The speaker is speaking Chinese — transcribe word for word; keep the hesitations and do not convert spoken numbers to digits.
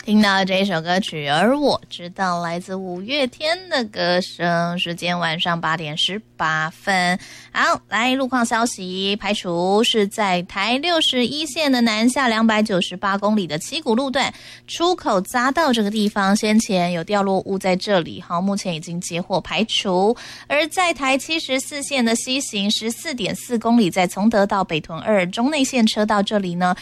听到这一首歌曲，而我知道来自五月天的歌声。时间晚上八点十八分。好，来路况消息，排除是在台六十一线的南下两百九十八公里的七股路段出口匝道这个地方，先前有掉落物在这里，好，目前已经接获排除。而在台七十四线的西行十四点四公里，在崇德到北屯二中内线车道这里呢，